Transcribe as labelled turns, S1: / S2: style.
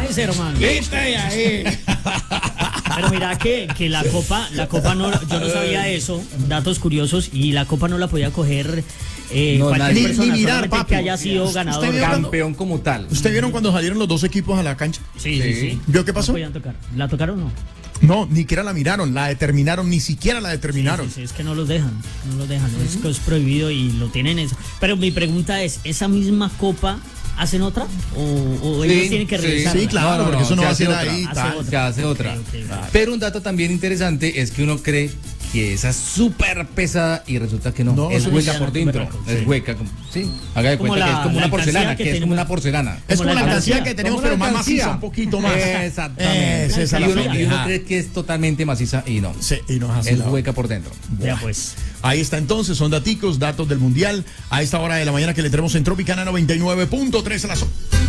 S1: pues, hermano.
S2: Viste ahí.
S1: Pero mira que la copa no, yo no sabía eso, datos curiosos, y la copa no la podía coger cualquier persona,
S3: ni mirar,
S1: solamente
S3: papi.
S1: que haya sido ganador.
S3: ¿Usted vio
S2: Campeón como tal.
S3: ¿Usted vieron cuando salieron los dos equipos a la cancha?
S1: Sí.
S3: ¿Vio qué pasó?
S1: No podían tocar. ¿La tocaron o no?
S3: No, ni siquiera la miraron, la determinaron, ni siquiera la determinaron.
S1: Sí, es que no los dejan, es que es prohibido y lo tienen eso. Pero mi pregunta es, ¿esa misma copa hacen otra? ¿O ellos tienen que revisar?
S3: Sí, claro, porque eso no
S2: se
S3: va a
S2: hace
S3: ser
S2: otra.
S3: ahí.
S2: Se hace otra.
S1: Ok.
S2: Pero un dato también interesante es que uno cree que esa es súper pesada y resulta que no,
S3: No,
S2: es
S3: eso
S2: hueca
S1: es
S2: por dentro,
S1: sí.
S2: es hueca, sí, haga de
S1: Como
S2: cuenta que es como
S1: la
S2: una porcelana,
S1: alcancía que
S2: que es como
S1: tenemos.
S2: una porcelana.
S3: Es como la alcancía
S1: alcancía.
S3: que tenemos,
S2: Como la
S3: pero más
S2: alcancía.
S3: maciza, un poquito más.
S2: Exactamente.
S3: Esa es la
S2: y uno
S3: pendeja.
S2: cree que es totalmente maciza y no,
S3: Sí, y no es así.
S2: es
S3: la-
S2: hueca por dentro.
S1: Ya pues.
S3: Ahí está entonces, son datos del Mundial a esta hora de la mañana que le tenemos en Tropicana 99.3 a las